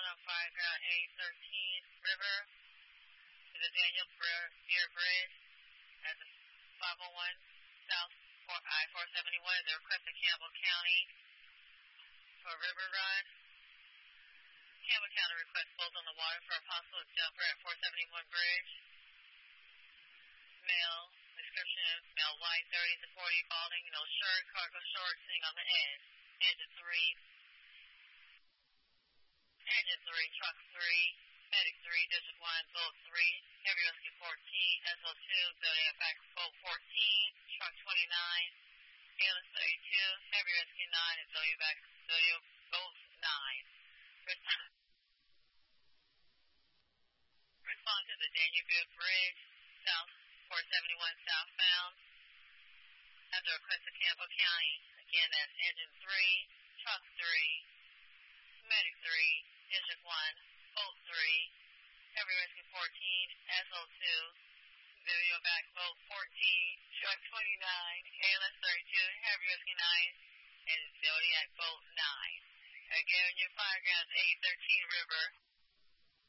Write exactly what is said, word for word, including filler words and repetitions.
on Fireground A thirteen River to the Daniel Beer Bridge at the five oh one South I four seventy-one at the request of Campbell County for a river run. Campbell County requests both on the water for a possible jumper at four seventy-one Bridge. Male, description, male white, thirty to forty, balding, no shirt, cargo short, sitting on the edge. Engine three. Engine three, truck three, medic three, district one, boat three, heavy rescue fourteen, S O two, Zodiac back, boat fourteen, truck twenty-nine, ambulance thirty-two, heavy rescue nine, and Zodiac back, Zodiac boat nine. Respond to the Danube Bridge, South four seventy-one southbound, at the request of Campbell County. Again, that's engine three, truck three, medic three, district one, boat three, heavy rescue fourteen, S O two, video back boat fourteen, truck twenty-nine, ambulance thirty-two, heavy rescue nine, and Zodiac boat nine. Again, your Fireground A thirteen River.